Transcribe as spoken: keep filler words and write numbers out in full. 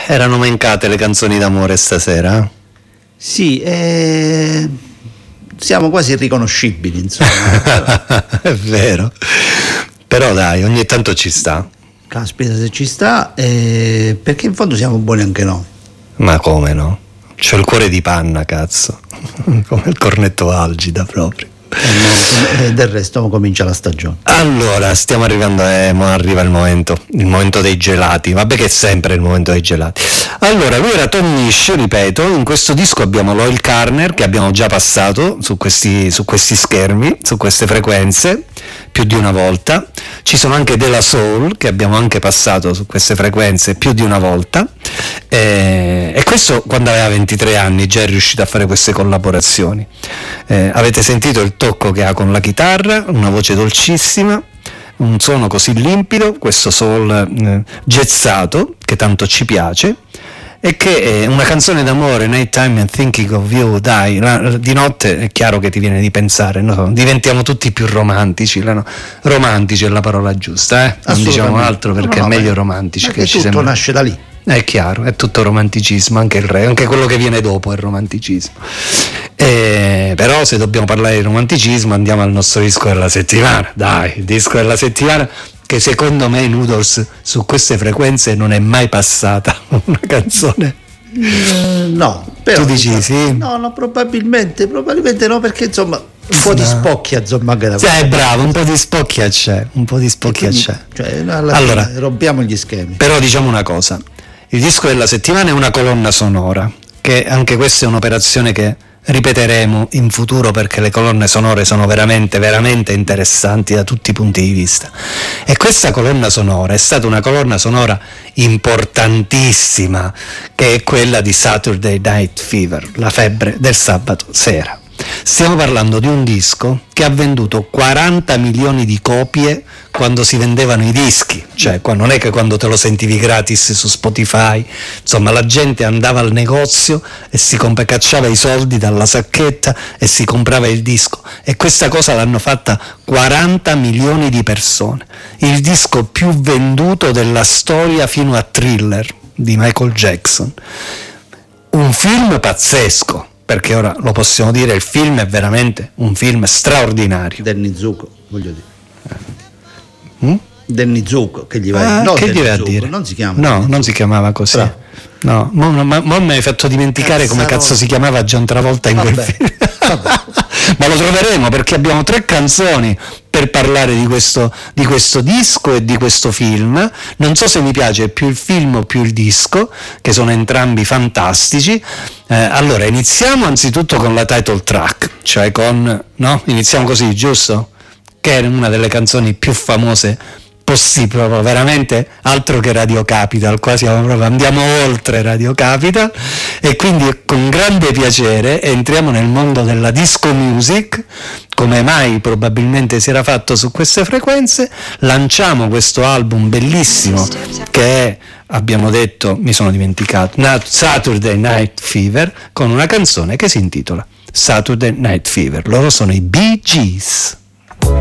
erano mancate le canzoni d'amore stasera? Sì, eh, siamo quasi irriconoscibili, insomma. È vero, però dai, ogni tanto ci sta. Caspita, se ci sta, eh, perché in fondo siamo buoni anche noi. Ma come no? C'ho il cuore di panna, cazzo, come il cornetto algida proprio. E del resto comincia la stagione. Allora, stiamo arrivando, eh, mo arriva il momento, il momento dei gelati. Vabbè che è sempre il momento dei gelati. Allora, lui era Tom Misch, ripeto, in questo disco abbiamo Loyal Carner, che abbiamo già passato su questi, su questi schermi, su queste frequenze, più di una volta. Ci sono anche De La Soul, che abbiamo anche passato su queste frequenze più di una volta. Eh, e questo quando aveva ventitré anni già è riuscito a fare queste collaborazioni. Eh, avete sentito il tocco che ha con la chitarra, una voce dolcissima, un suono così limpido, questo soul eh, jazzato che tanto ci piace, e che è una canzone d'amore. Nighttime and thinking of you, dai, la, di notte è chiaro che ti viene di pensare, no? Diventiamo tutti più romantici, la, no? Romantici è la parola giusta, eh? Non diciamo altro perché no, no, è meglio romantici, che ci tutto sembra. Nasce da lì. È chiaro, è tutto romanticismo, anche il re, anche quello che viene dopo è romanticismo. Eh, però se dobbiamo parlare di romanticismo andiamo al nostro disco della settimana, dai, il disco della settimana, che secondo me Noodles su queste frequenze non è mai passata una canzone. Eh, no, però tu dici sì? No, no, probabilmente, probabilmente no, perché insomma un po' no. di spocchia, insomma, anche da sì, è bravo, un po' di spocchia c'è, un po' di spocchia quindi, c'è. Cioè, alla allora, fine rompiamo gli schemi. Però diciamo una cosa, il disco della settimana è una colonna sonora, che anche questa è un'operazione che ripeteremo in futuro, perché le colonne sonore sono veramente veramente interessanti da tutti i punti di vista. E questa colonna sonora è stata una colonna sonora importantissima, che è quella di Saturday Night Fever, la febbre del sabato sera. Stiamo parlando di un disco che ha venduto quaranta milioni di copie quando si vendevano i dischi, cioè non è che quando te lo sentivi gratis su Spotify, insomma la gente andava al negozio e si comp- cacciava i soldi dalla sacchetta e si comprava il disco, e questa cosa l'hanno fatta quaranta milioni di persone, il disco più venduto della storia fino a Thriller di Michael Jackson, un film pazzesco, perché ora lo possiamo dire, il film è veramente un film straordinario. Danny Zuko, voglio dire. Mm? Danny Zuko, che gli vai ah, no, che gli vai a Zuko, dire? Non si chiama. No, Danny non si chiamava così. Bravo. No, mo, mo, mo mi hai fatto dimenticare Cazzaro. Come cazzo si chiamava John Travolta in vabbè, quel film. Vabbè. Ma lo troveremo, perché abbiamo tre canzoni per parlare di questo, di questo disco e di questo film. Non so se mi piace più il film o più il disco, che sono entrambi fantastici. Eh, allora iniziamo anzitutto con la title track, cioè con, no? Iniziamo così, giusto? Che è una delle canzoni più famose possibile, veramente altro che Radio Capital, qua siamo proprio, andiamo oltre Radio Capital, e quindi con grande piacere entriamo nel mondo della disco music, come mai probabilmente si era fatto su queste frequenze. Lanciamo questo album bellissimo che è, abbiamo detto, mi sono dimenticato, Saturday Night Fever, con una canzone che si intitola Saturday Night Fever. Loro sono i Bee Gees.